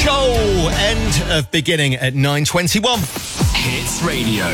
Cole, end of beginning at 9:21. Hits Radio.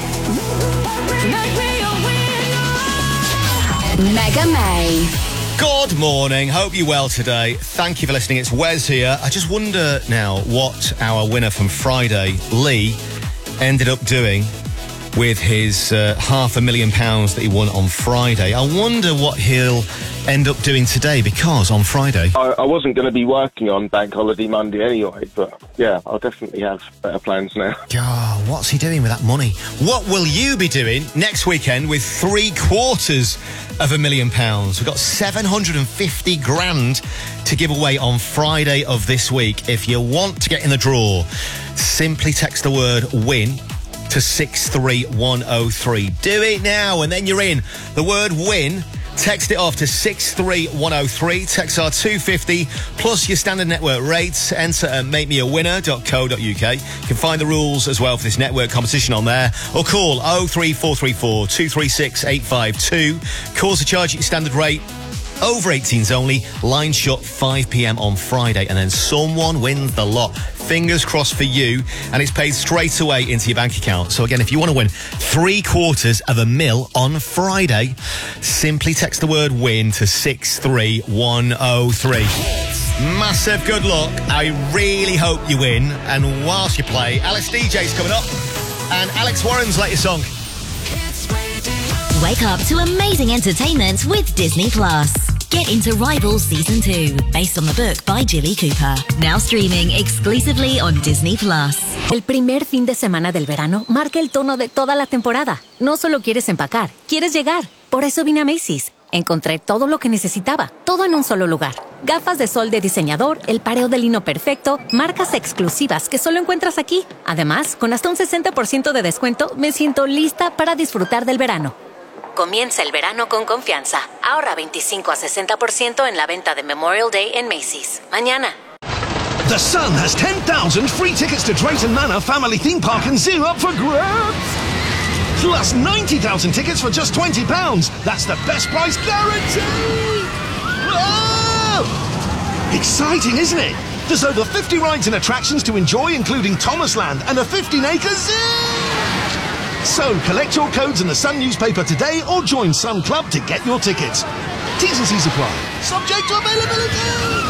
Mega May. Good morning. Hope you're well today. Thank you for listening. It's Wes here. I just wonder now what our winner from Friday, Lee, ended up doing with his £500,000 that he won on Friday. I wonder what he'll end up doing today, because on Friday... I wasn't going to be working on Bank Holiday Monday anyway, but yeah, I'll definitely have better plans now. Oh, what's he doing with that money? What will you be doing next weekend with £750,000? We've got 750 grand to give away on Friday of this week. If you want to get in the draw, simply text the word WIN to 63103. Do it now and then you're in. The word WIN, text it off to 63103. Text our 250 plus your standard network rates. Enter at makemeawinner.co.uk. You can find the rules as well for this network competition on there, or call 03434 236 852. Calls are charged at your standard rate. Over 18s only. Line shut 5 p.m. on Friday, and then someone wins the lot. Fingers crossed for you, and it's paid straight away into your bank account. So again, if you want to win $750,000 on Friday, simply text the word WIN to 63103. Massive good luck. I really hope you win. And whilst you play, Alex DJ's coming up, and Alex Warren's latest song. Wake up to amazing entertainment with Disney Plus. Get into Rivals Season 2, based on the book by Jilly Cooper. Now streaming exclusively on Disney Plus. El primer fin de semana del verano marca el tono de toda la temporada. No solo quieres empacar, quieres llegar. Por eso vine a Macy's. Encontré todo lo que necesitaba, todo en un solo lugar. Gafas de sol de diseñador, el pareo de lino perfecto, marcas exclusivas que solo encuentras aquí. Además, con hasta un 60% de descuento, me siento lista para disfrutar del verano. Comienza el verano con confianza. Ahorra 25 a 60% en la venta de Memorial Day en Macy's. Mañana. The Sun has 10,000 free tickets to Drayton Manor Family Theme Park and Zoo up for grabs. Plus 90,000 tickets for just £20. That's the best price guarantee. Whoa! Exciting, isn't it? There's over 50 rides and attractions to enjoy, including Thomas Land and a 15-acre zoo. So, collect your codes in the Sun newspaper today or join Sun Club to get your tickets. T's and C's apply. Subject to availability.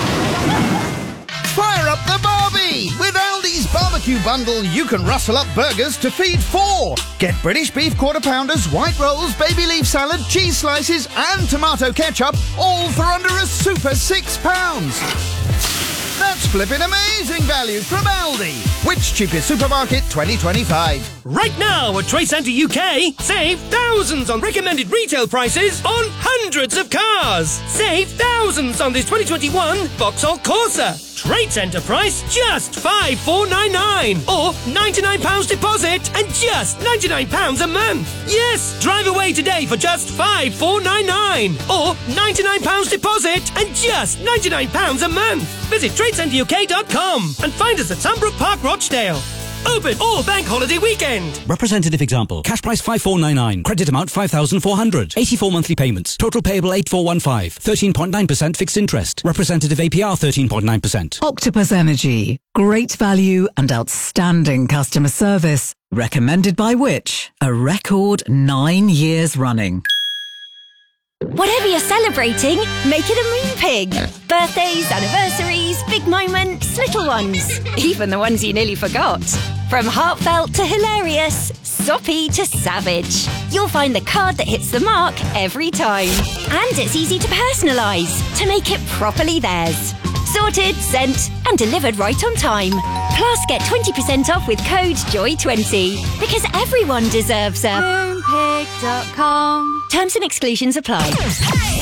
Fire up the Barbie! With Aldi's barbecue bundle, you can rustle up burgers to feed 4. Get British beef quarter pounders, white rolls, baby leaf salad, cheese slices and tomato ketchup, all for under a super £6. That's flipping amazing value from Aldi. Which cheapest supermarket 2025? Right now at Trade Centre UK, save thousands on recommended retail prices on hundreds of cars. Save thousands on this 2021 Vauxhall Corsa. Trade Centre price just £5,499 or £99 deposit and just £99 a month. Yes, drive away today for just £5,499 or £99 deposit and just £99 a month. Visit TradeCentreUK.com and find us at Sunbrook Park, Rochdale. Open all bank holiday weekend. Representative example. Cash price 5,499. Credit amount 5,400. 84 monthly payments. Total payable 8,415. 13.9% fixed interest. Representative APR 13.9%. Octopus Energy. Great value and outstanding customer service. Recommended by which? A record 9 years running. Whatever you're celebrating, make it a Moonpig. Birthdays, anniversaries, big moments, little ones. Even the ones you nearly forgot. From heartfelt to hilarious, soppy to savage. You'll find the card that hits the mark every time. And it's easy to personalise, to make it properly theirs. Sorted, sent and delivered right on time. Plus get 20% off with code JOY20. Because everyone deserves a Moonpig.com. Terms and exclusions apply.